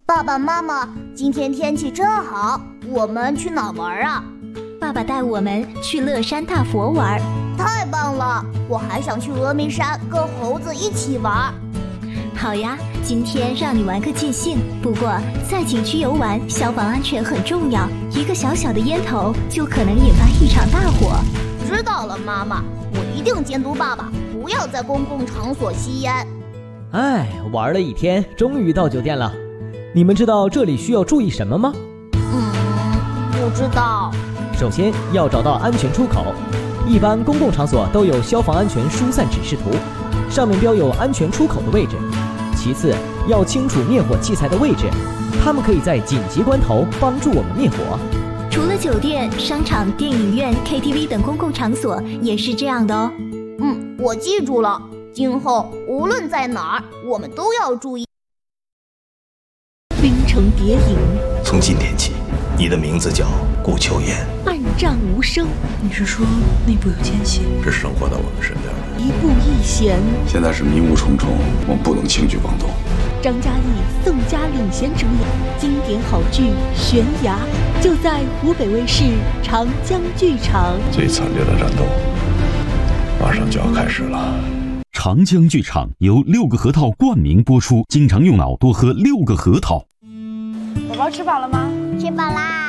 爸爸妈妈，今天天气真好，我们去哪玩啊？ 爸爸带我们去乐山大佛玩。 太棒了，我还想去峨眉山跟猴子一起玩。 好呀，今天让你玩个尽兴。不过在景区游玩，消防安全很重要，一个小小的烟头就可能引发一场大火。 知道了，妈妈，我一定监督爸爸，不要在公共场所吸烟。 玩了一天，终于到酒店了。你们知道这里需要注意什么吗？ 不知道。 首先要找到安全出口，一般公共场所都有消防安全疏散指示图，上面标有安全出口的位置。其次要清楚灭火器材的位置，它们可以在紧急关头帮助我们灭火。 除了酒店、商场、电影院、KTV 等公共场所也是这样的哦。 我记住了，今后无论在哪儿，我们都要注意。 冰城谍影， 从今天起，你的名字叫顾秋言。 暗战无声， 你是说内部有奸细？ 是生活在我们身边的。 一步一险。 现在是迷雾重重，我们不能轻举妄动。 张嘉译、宋佳领衔主演经典好剧《悬崖》，就在湖北卫视长江剧场。 最惨烈的战斗马上就要开始了。 长江剧场由6个核桃冠名播出，经常用脑多喝6个核桃。 宝宝吃饱了吗？ 吃饱啦。